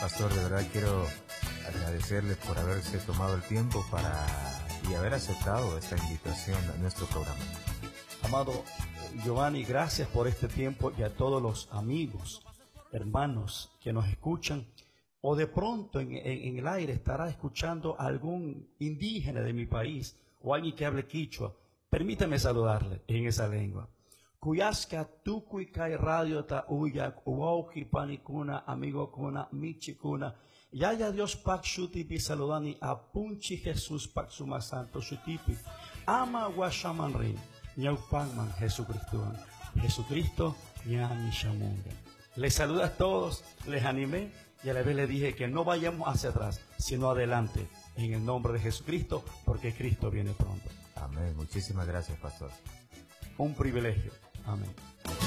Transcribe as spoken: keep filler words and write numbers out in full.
Pastor, de verdad quiero agradecerle por haberse tomado el tiempo para y haber aceptado esta invitación a nuestro programa. Amado Giovanni, gracias por este tiempo y a todos los amigos, hermanos que nos escuchan, o de pronto en, en, en el aire estará escuchando a algún indígena de mi país o alguien que hable quichua. Permítame saludarle en esa lengua. Cuyaska tukui kai radio ta uyak uauki panikuna amigo kuna michikuna yaya Dios pak shutipi saludani a punchi Jesús pak suma santo shutipi ama washamanrin ñaupangman Jesucristo Jesucristo ñani shamunga. Les saluda a todos, les animé y a la vez les dije que no vayamos hacia atrás sino adelante en el nombre de Jesucristo, porque Cristo viene pronto. Amén. Muchísimas gracias, Pastor. Un privilegio. Amén.